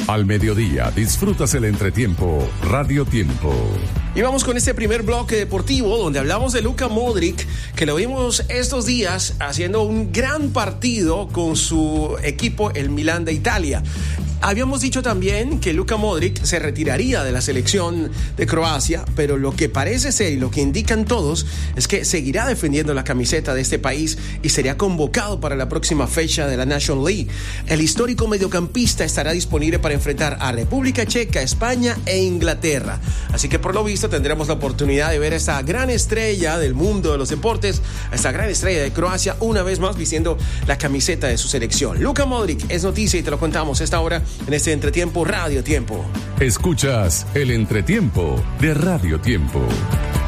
Al mediodía disfrutas el entretiempo Radio Tiempo. Y vamos con este primer bloque deportivo donde hablamos de Luka Modric, que lo vimos estos días haciendo un gran partido con su equipo, el Milan de Italia. Habíamos dicho también que Luka Modric se retiraría de la selección de Croacia, pero lo que parece ser y lo que indican todos es que seguirá defendiendo la camiseta de este país y sería convocado para la próxima fecha de la National League. El histórico mediocampista estará disponible para enfrentar a República Checa, España e Inglaterra. Así que por lo visto tendremos la oportunidad de ver a esta gran estrella del mundo de los deportes, a esta gran estrella de Croacia, una vez más vistiendo la camiseta de su selección. Luka Modric es noticia y te lo contamos a esta hora en este entretiempo Radio Tiempo. Escuchas el entretiempo de Radio Tiempo.